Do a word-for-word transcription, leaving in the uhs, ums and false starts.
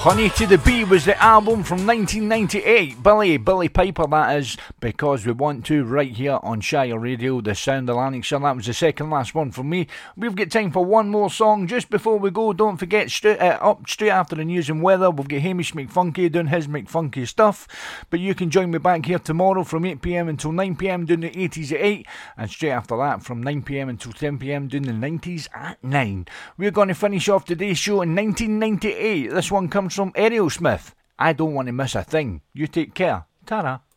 Honey to the Bee was the album from nineteen ninety-eight. Billy, Billy Piper that is, because we want to, right here on Shire Radio, the sound of Lanarkshire. That was the second last one for me. We've got time for one more song just before we go. Don't forget, straight, uh, up straight after the news and weather, we've got Hamish McFunky doing his McFunky stuff. But you can join me back here tomorrow from eight p m until nine p m doing the eighties at eight, and straight after that from nine p m until ten p m doing the nineties at nine. We're going to finish off today's show in nineteen ninety-eight. This one comes from Aerosmith. I don't want to miss a thing. You take care. Ta-ra.